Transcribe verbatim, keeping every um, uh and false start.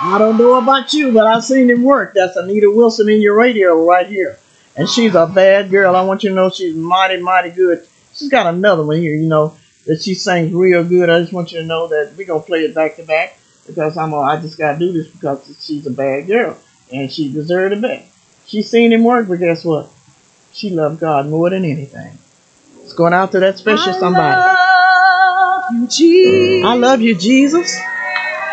I don't know about you, but I've seen him work. That's Anita Wilson in your radio right here. And she's a bad girl. I want you to know she's mighty, mighty good. She's got another one here, you know, that she sings real good. I just want you to know that we're going to play it back to back because I'm a, I just got to do this because she's a bad girl. And she deserved it back. She's seen him work, but guess what? She loved God more than anything. It's going out to that special somebody. I love you, Jesus. I love you, Jesus.